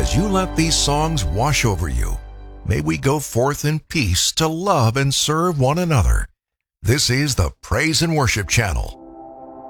as you let these songs wash over you, may we go forth in peace to love and serve one another. This is the Praise and Worship Channel.